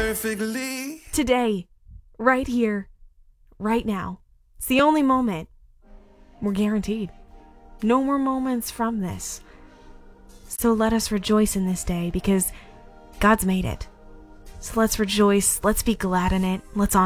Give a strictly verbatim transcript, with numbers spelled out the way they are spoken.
perfectly. Today, right here, right now. It's the only moment. We're guaranteed. No more moments from this. So let us rejoice in this day because God's made it. So let's rejoice. Let's be glad in it. Let's honor